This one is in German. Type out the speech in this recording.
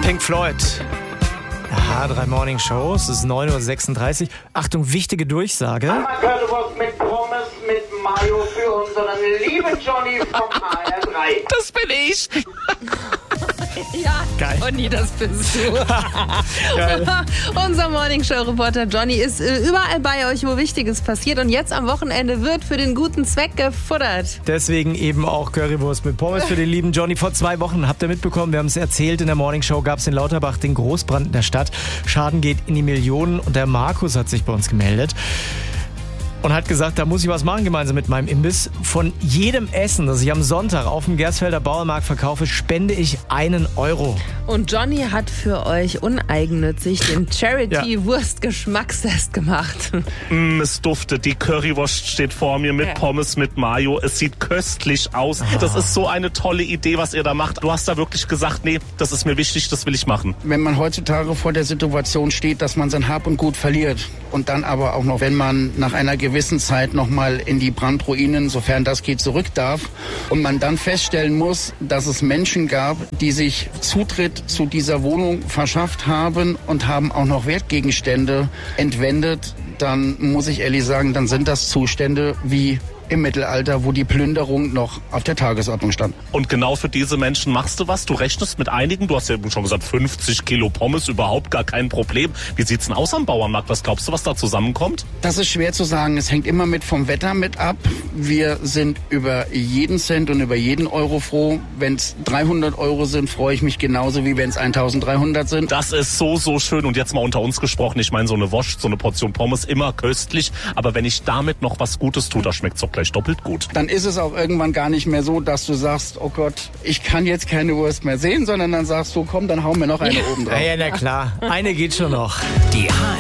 Pink Floyd. H3 Morning Show, es ist 9.36 Uhr. Achtung, wichtige Durchsage. Currywurst mit Pommes mit Mayo für unseren lieben Johnny vom HR3. Das bin ich. Ja, Geil. Johnny, das bist du. Geil. Unser Morningshow-Reporter Johnny ist überall bei euch, wo Wichtiges passiert. Und jetzt am Wochenende wird für den guten Zweck gefuttert. Deswegen eben auch Currywurst mit Pommes für den lieben Johnny. Vor 2 Wochen, habt ihr mitbekommen, wir haben es erzählt, in der Morning Show gab es in Lauterbach den Großbrand in der Stadt. Schaden geht in die Millionen und der Markus hat sich bei uns gemeldet. Und hat gesagt, da muss ich was machen gemeinsam mit meinem Imbiss. Von jedem Essen, das ich am Sonntag auf dem Gersfelder Bauernmarkt verkaufe, spende ich 1 Euro. Und Johnny hat für euch uneigennützig den Charity-Wurst-Geschmackstest gemacht. Es duftet, die Currywurst steht vor mir mit Pommes, mit Mayo. Es sieht köstlich aus. Das ist so eine tolle Idee, was ihr da macht. Du hast da wirklich gesagt, nee, das ist mir wichtig, das will ich machen. Wenn man heutzutage vor der Situation steht, dass man sein Hab und Gut verliert und dann aber auch noch, wenn man nach einer gewissen Zeit nochmal in die Brandruinen, sofern das geht, zurück darf und man dann feststellen muss, dass es Menschen gab, die sich Zutritt zu dieser Wohnung verschafft haben und haben auch noch Wertgegenstände entwendet, dann muss ich ehrlich sagen, dann sind das Zustände wie im Mittelalter, wo die Plünderung noch auf der Tagesordnung stand. Und genau für diese Menschen machst du was? Du rechnest mit einigen, du hast ja schon gesagt, 50 Kilo Pommes, überhaupt gar kein Problem. Wie sieht's denn aus am Bauernmarkt? Was glaubst du, was da zusammenkommt? Das ist schwer zu sagen. Es hängt immer vom Wetter mit ab. Wir sind über jeden Cent und über jeden Euro froh. Wenn es 300 Euro sind, freue ich mich genauso, wie wenn es 1300 sind. Das ist so, so schön. Und jetzt mal unter uns gesprochen, ich meine, so eine Wurst, so eine Portion Pommes, immer köstlich. Aber wenn ich damit noch was Gutes tue, das schmeckt doch gleich doppelt gut. Dann ist es auch irgendwann gar nicht mehr so, dass du sagst, oh Gott, ich kann jetzt keine Wurst mehr sehen, sondern dann sagst du, komm, dann hauen wir noch eine oben drauf. Ja, na klar. Eine geht schon noch. Die